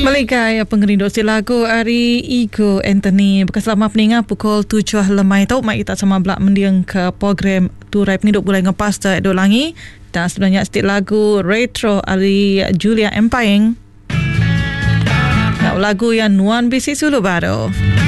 Malikai pengerindu si lagu Ari Ego Anthony bekas lama peningan pukul 7 lemai tau mai kita sama belak mendiang ke program Turai Penhidup Bulai Ngepas tak Edo Langi dan sebenarnya setiap lagu Retro Ari Julia Empayeng lagu yang Nuan Bisi Sulu baru.